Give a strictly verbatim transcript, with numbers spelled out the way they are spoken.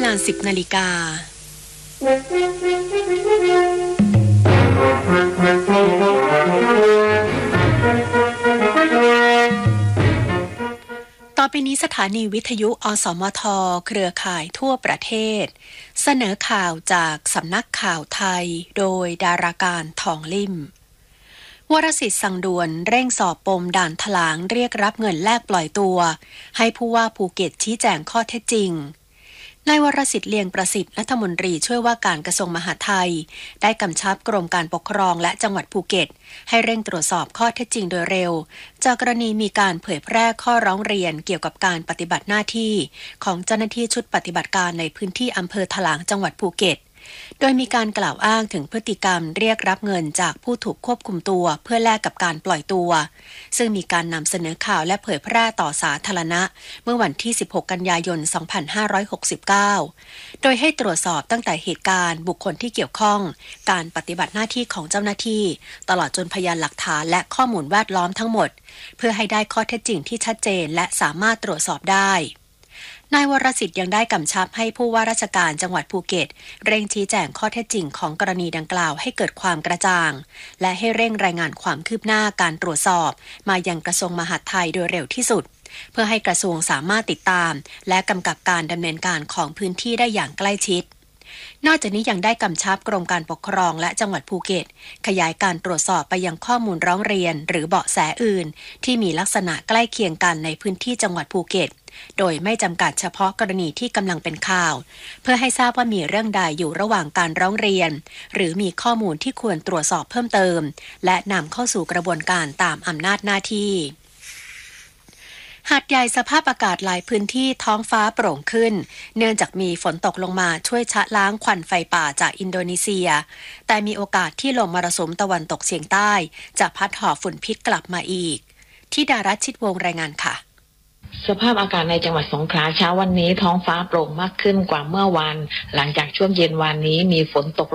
ลา สิบนาฬิกาต่อไปนี้สถานีวิทยุอสมทเครือข่ายทั่วประเทศเสนอข่าวจากสำนักข่าวไทยโดยดาราการทองลิ่มวรสิทธิ์สั่งด่วนเร่งสอบปมด่านถลางเรียกรับเงินแลกปล่อยตัวให้ผู้ว่าภูเก็ตชี้แจงข้อเท็จจริงนายวรสิทธิ์เลียงประสิทธิ์รัฐมนตรีช่วยว่าการกระทรวงมหาดไทยได้กำชับกรมการปกครองและจังหวัดภูเก็ตให้เร่งตรวจสอบข้อเท็จจริงโดยเร็วจากกรณีมีการเผยแพร่ข้อร้องเรียนเกี่ยวกับการปฏิบัติหน้าที่ของเจ้าหน้าที่ชุดปฏิบัติการในพื้นที่อำเภอถลางจังหวัดภูเก็ตโดยมีการกล่าวอ้างถึงพฤติกรรมเรียกรับเงินจากผู้ถูกควบคุมตัวเพื่อแลกกับการปล่อยตัวซึ่งมีการนำเสนอข่าวและเผยแพร่ต่อสาธารณะเมื่อวันที่สิบหกกันยายนสองพันห้าร้อยหกสิบเก้าโดยให้ตรวจสอบตั้งแต่เหตุการณ์บุคคลที่เกี่ยวข้องการปฏิบัติหน้าที่ของเจ้าหน้าที่ตลอดจนพยานหลักฐานและข้อมูลแวดล้อมทั้งหมดเพื่อให้ได้ข้อเท็จจริงที่ชัดเจนและสามารถตรวจสอบได้นายวรสิทธิ์ยังได้กำชับให้ผู้ว่าราชการจังหวัดภูเก็ตเร่งชี้แจงข้อเท็จจริงของกรณีดังกล่าวให้เกิดความกระจ่างและให้เร่งรายงานความคืบหน้าการตรวจสอบมายังกระทรวงมหาดไทยโดยเร็วที่สุดเพื่อให้กระทรวงสามารถติดตามและกำกับการดำเนินการของพื้นที่ได้อย่างใกล้ชิดนอกจากนี้ยังได้กำชับกรมการปกครองและจังหวัดภูเก็ตขยายการตรวจสอบไปยังข้อมูลร้องเรียนหรือเบาะแสอื่นที่มีลักษณะใกล้เคียงกันในพื้นที่จังหวัดภูเก็ตโดยไม่จำกัดเฉพาะกรณีที่กำลังเป็นข่าวเพื่อให้ทราบว่ามีเรื่องใดอยู่ระหว่างการร้องเรียนหรือมีข้อมูลที่ควรตรวจสอบเพิ่มเติมและนำเข้าสู่กระบวนการตามอำนาจหน้าที่หาดใหญ่สภาพอากาศหลายพื้นที่ท้องฟ้าโปร่งขึ้นเนื่องจากมีฝนตกลงมาช่วยชะล้างควันไฟป่าจากอินโดนีเซียแต่มีโอกาสที่ลมมรสุมตะวันตกเฉียงใต้จะพัดหอบฝุ่นพิษกลับมาอีกที่ดารัชชิดวงรายงานค่ะสภาพอากาศในจังหวัดสงขลาเช้าวันนี้ท้องฟ้าโปร่งมากขึ้นกว่าเมื่อวานหลังจากช่วงเย็นวานนี้มีฝนตก